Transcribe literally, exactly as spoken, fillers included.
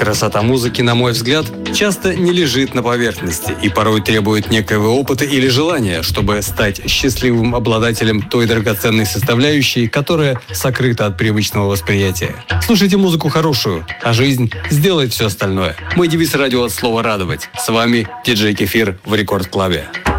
Красота музыки, на мой взгляд, часто не лежит на поверхности и порой требует некоего опыта или желания, чтобы стать счастливым обладателем той драгоценной составляющей, которая сокрыта от привычного восприятия. Слушайте музыку хорошую, а жизнь сделает все остальное. Мой девиз радио от слова «радовать». С вами диджей Кефир в Рекорд Клабе.